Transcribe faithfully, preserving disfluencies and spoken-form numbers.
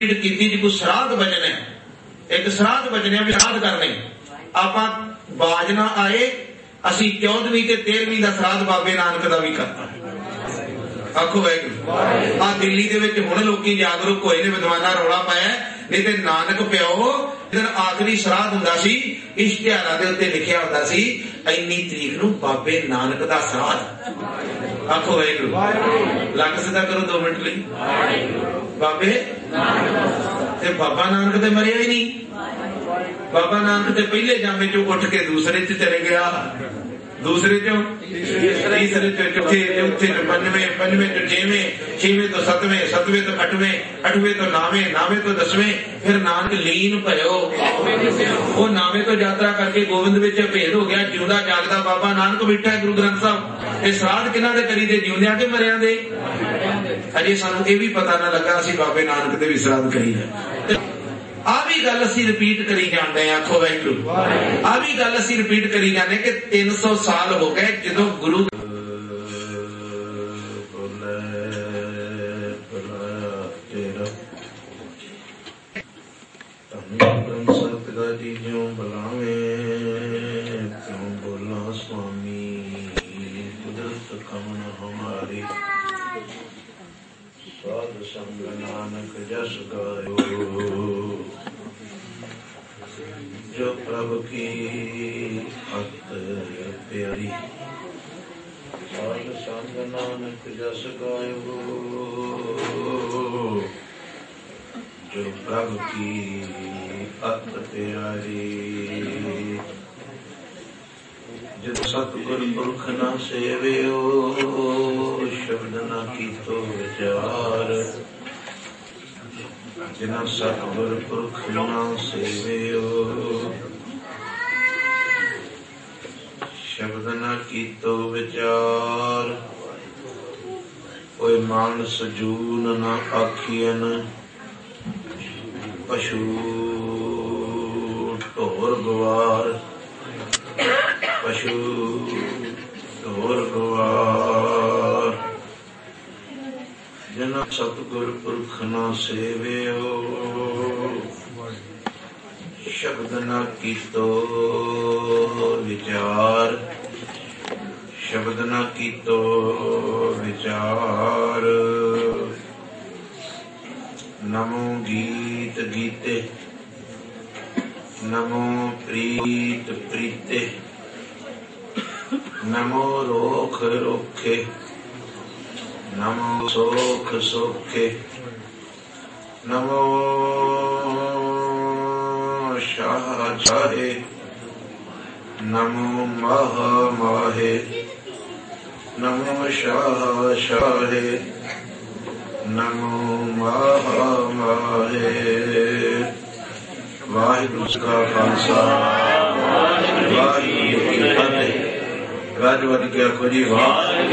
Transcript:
ਕੀਤੀ ਜੀ ਕੋਈ ਸਰਾਧ ਵਜਣੇ, ਇੱਕ ਸਰਾਧ ਵਜਣੇ ਵੀ ਸਰਾਧ ਕਰਨੇ, ਆਪਾਂ ਬਾਜ ਨਾ ਆਏ। ਅਸੀਂ ਚੌਦਵੀਂ ਤੇ ਤੇਰਵੀਂ ਦਾ ਸਰਾਧ ਬਾਬੇ ਨਾਨਕ ਦਾ ਵੀ ਕਰਤਾ। ਆਖੋ ਵਾਹਿਗੁਰੂ। ਆ ਦਿੱਲੀ ਦੇ ਵਿੱਚ ਹੁਣ ਲੋਕੀ ਜਾਗਰੂਕ ਹੋਏ ਨੇ, ਵਿਦਵਾਨਾਂ ਰੌਲਾ ਪਾਇਆ, ਨਹੀਂ ਤੇ ਨਾਨਕ ਪਿਓ ਜਦੋਂ ਆਖਰੀ ਸਰਾਧ ਹੁੰਦਾ ਸੀ ਇਸ਼ਤਿਹਾਰਾਂ ਦੇ ਉੱਤੇ ਲਿਖਿਆ ਹੁੰਦਾ ਸੀ ਇੰਨੀ ਤਰੀਕ ਨੂੰ ਬਾਬੇ ਨਾਨਕ ਦਾ ਸਰਾਧ। ਆਖੋ ਵਾਹਿਗੁਰੂ। ਲੱਗ ਸਿੱਧਾ ਕਰੋ ਦੋ ਮਿੰਟ ਲਈ। ਬਾਬੇ ਤੇ ਬਾਬਾ ਨਾਨਕ ਤੇ ਮਰਿਆ ਹੀ ਨਹੀਂ। ਬਾਬਾ ਨਾਨਕ ਤੇ ਪਹਿਲੇ ਜਾਮੇ ਚੋਂ ਉੱਠ ਕੇ ਦੂਸਰੇ ਚ ਚਲੇ ਗਿਆ, ਦੂਸਰੇ ਚੋਂ ਤੀਸਰੇ ਚੋਂ ਚੌਥੇ ਚੌਥੇ ਚੋਂ ਪੰਜਵੇਂ, ਪੰਜਵੇਂ ਤੋਂ ਛੇਵੇਂ, ਛੇਵੇਂ ਤੋਂ ਸੱਤਵੇਂ, ਸੱਤਵੇਂ ਤੋਂ ਅੱਠਵੇਂ, ਅੱਠਵੇਂ ਤੋਂ ਨਾਵੇਂ, ਨਾਵੇਂ ਤੋਂ ਦਸਵੇਂ, ਫਿਰ ਨਾਨਕ ਲੀਨ ਭਇਓ। ਉਹ ਨਾਵੇਂ ਤੋਂ ਯਾਤਰਾ ਕਰਕੇ ਗੋਬਿੰਦ ਵਿੱਚ ਭੇਦ ਹੋ ਗਿਆ। ਜਿਉਂਦਾ ਜਾਗਦਾ ਬਾਬਾ ਨਾਨਕ ਬੈਠਾ ਗੁਰੂ ਗ੍ਰੰਥ ਸਾਹਿਬ। ਇਹ ਸਰਾਧ ਕਿਹਨਾਂ ਦੇ ਕਰੀ ਦੇ, ਜਿਉਂਦਿਆਂ ਕੇ ਮਰਿਆਂ ਦੇ? ਅਜੇ ਸਾਨੂੰ ਇਹ ਵੀ ਪਤਾ ਨਾ ਲੱਗਾ ਅਸੀਂ ਬਾਬੇ ਨਾਨਕ ਦੇ ਵੀ ਸਰਾਧ ਕਰੀ ਹੈ। ਆ ਵੀ ਗੱਲ ਅਸੀਂ ਰਿਪੀਟ ਕਰੀ ਜਾਂਦੇ ਹਾਂ। ਆਖੋ ਵਾਹਿਗੁਰੂ। ਆ ਵੀ ਗੱਲ ਅਸੀਂ ਰਿਪੀਟ ਕਰੀ ਜਾਂਦੇ ਕਿ ਤਿੰਨ ਸੌ ਸਾਲ ਹੋ ਗਏ ਜਦੋਂ ਗੁਰੂ नानक जस गायो जो प्रभु की अत प्यारी। साध संग नानक जस गायो जो प्रभु की अत प्यारी। जित सतगुर पुरख न सेवियो शब्द न कीतो विचार। जिना सतगुर पुरख न सेवियो शब्द न कीतो विचार। कोई मानस जून न आखियन पशु ढोर गवार। पशु ढोर गवार जिना सतगुर पुरख न सेवियो शब्द न कीतो विचार। शब्द न कीतो विचार। नमो गीत गीते नमो प्रीत प्रीते। नमो रोख रोखे नमो सोख सोखे। नमो शाह शाहे नमो माह माहे। नमो शाह शाहे नमो माह माहे। वाहिगुरू जी का खालसा वाहिगुरू जी की फतेह। गज वज के आखो जी वाह।